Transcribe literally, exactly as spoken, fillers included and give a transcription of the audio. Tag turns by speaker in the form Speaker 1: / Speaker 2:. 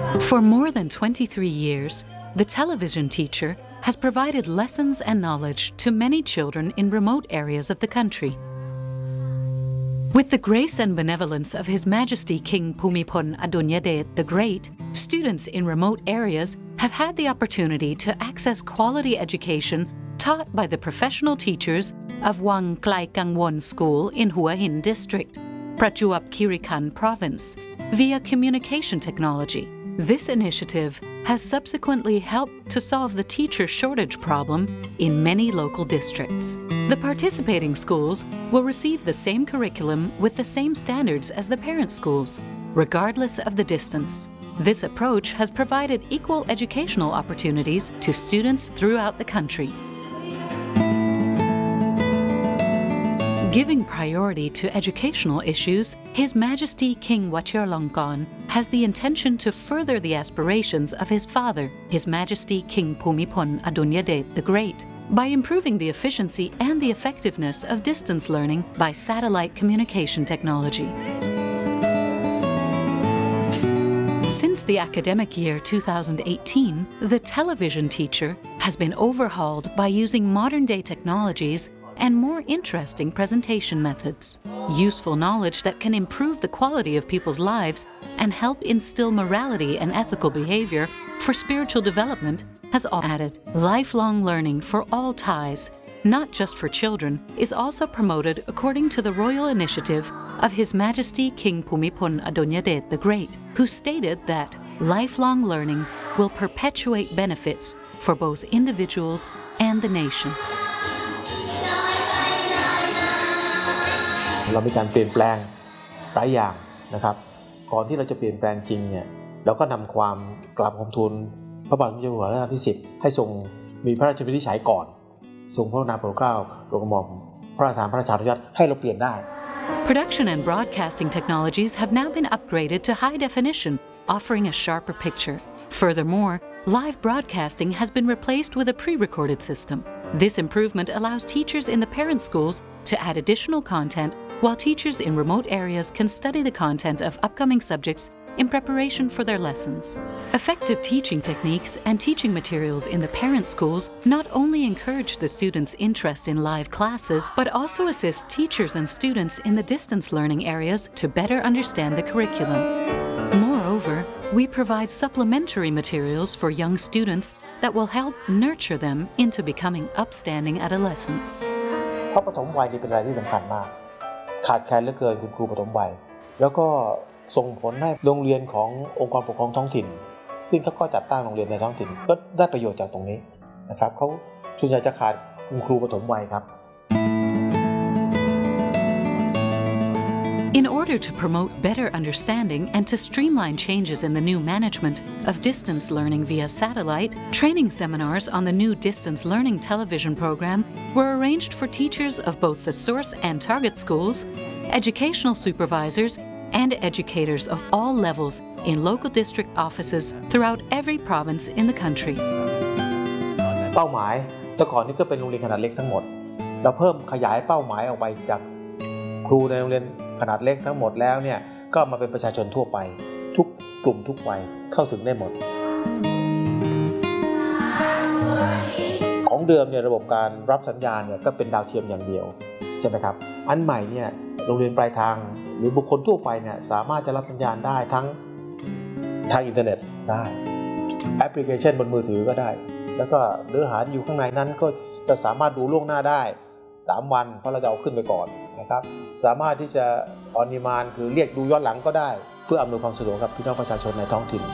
Speaker 1: For more than twenty-three years, the television teacher has provided lessons and knowledge to many children in remote areas of the country. With the grace and benevolence of His Majesty King Bhumibol Adulyadej the Great, students in remote areas have had the opportunity to access quality education taught by the professional teachers of Wang Klai Kangwon School in Hua Hin District, Prachuap Khiri Khan Province, via communication technology. This initiative has subsequently helped to solve the teacher shortage problem in many local districts. The participating schools will receive the same curriculum with the same standards as the parent schools, regardless of the distance. This approach has provided equal educational opportunities to students throughout the country. Giving priority to educational issues, His Majesty King Vajiralongkorn has the intention to further the aspirations of his father, His Majesty King Bhumibol Adulyadej the Great, by improving the efficiency and the effectiveness of distance learning by satellite communication technology. Since the academic year two thousand eighteen, the television teacher has been overhauled by using modern-day technologies and more interesting presentation methods. Useful knowledge that can improve the quality of people's lives and help instill morality and ethical behavior for spiritual development has all added. Lifelong learning for all Thais, not just for children, is also promoted according to the royal initiative of His Majesty King Bhumibol Adulyadej the Great, who stated that lifelong learning will perpetuate benefits for both individuals and the nation.
Speaker 2: เรามีการเปลี่ยนแปลงหลายอย่างนะครับก่อนที่เราจะเปลี่ยนแปลงจริงเนี่ยเราก็นำความกราบบังคมทูลพระบาทสมเด็จพระเจ้าอยู่หัวรัชกาลที่สิบให้ทรงมีพระราชวินิจฉัยก่อนทรงพระกรุณาโปรดเกล้าโปรดกระหม่อมพระราชทานพระราชานุญาตให้เราเปลี่ยนได้
Speaker 1: Production and broadcasting technologies have now been upgraded to high definition, offering a sharper picture. Furthermore, live broadcasting has been replaced with a pre-recorded system. This improvement allows teachers in the parent schools to add additional content, while teachers in remote areas can study the content of upcoming subjects in preparation for their lessons. Effective teaching techniques and teaching materials in the parent schools not only encourage the students' interest in live classes, but also assist teachers and students in the distance learning areas to better understand the curriculum. Moreover, we provide supplementary materials for young students that will help nurture them into becoming upstanding adolescents.
Speaker 2: เพราะปฐมวัยนี่เป็นอะไรที่สำคัญมากขาดแคลนเหลือเกินคุณครูปฐมวัยแล้วก็ส่งผลให้โรงเรียนขององค์กรปกครองท้องถิ่นซึ่งเขาก็จัดตั้งโรงเรียนในท้องถิ่นก็ได้ประโยชน์จากตรงนี้นะครับเขาส่วนใหญ่จะขาดคุณครูปฐมวัยครับ
Speaker 1: In order to promote better understanding and to streamline changes in the new management of distance learning via satellite, training seminars on the new distance learning television program were arranged for teachers of both the source and target schools, educational supervisors, and educators of all levels in local district offices throughout every province in the country.
Speaker 2: เป้าหมายแต่ก่อนนี้ก็เป็นโรงเรียนขนาดเล็กทั้งหมดเราเพิ่มขยายเป้าหมายออกไปจากครูในโรงเรียนขนาดเล็กทั้งหมดแล้วเนี่ยก็มาเป็นประชาชนทั่วไปทุกกลุ่มทุกวัยเข้าถึงได้หมดของเดิมเนี่ยระบบการรับสัญญาณเนี่ยก็เป็นดาวเทียมอย่างเดียวใช่ไหมครับอันใหม่เนี่ยโรงเรียนปลายทางหรือบุคคลทั่วไปเนี่ยสามารถจะรับสัญญาณได้ทั้งทางอินเทอร์เน็ตได้แอปพลิเคชันบนมือถือก็ได้แล้วก็เนื้อหาที่อยู่ข้างในนั้นก็จะสามารถดูล่วงหน้าได้สามวันเพราะเราจะเอาขึ้นไปก่อนนะครับสามารถที่จะออนดีมานด์คือเรียกดูย้อนหลังก็ได้เพื่ออำนวยความสะดวกกับพี่น้องประชาชนในท้องถิ่น